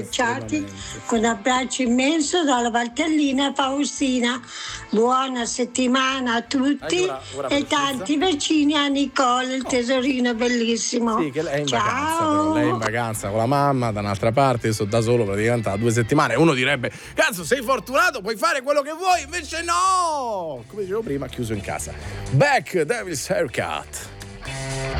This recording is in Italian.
Con un abbraccio immenso dalla Valtellina Faustina. Buona settimana a tutti e tanti vicini a Nicole, il tesorino bellissimo. Sì, che lei è in Ciao. vacanza, però. Lei è in vacanza con la mamma, da un'altra parte, io sto da solo praticamente da 2 settimane. Uno direbbe, cazzo, sei fortunato, puoi fare quello che vuoi, invece no! Come dicevo prima, chiuso in casa. Back, Devil's Haircut.